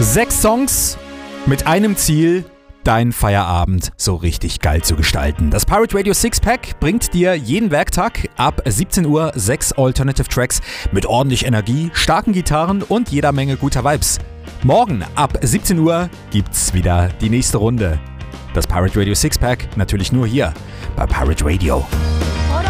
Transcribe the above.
6 Songs mit einem Ziel, deinen Feierabend so richtig geil zu gestalten. Das Pirate Radio Sixpack bringt dir jeden Werktag ab 17 Uhr 6 Alternative Tracks mit ordentlich Energie, starken Gitarren und jeder Menge guter Vibes. Morgen ab 17 Uhr gibt's wieder die nächste Runde. Das Pirate Radio Sixpack natürlich nur hier bei Pirate Radio.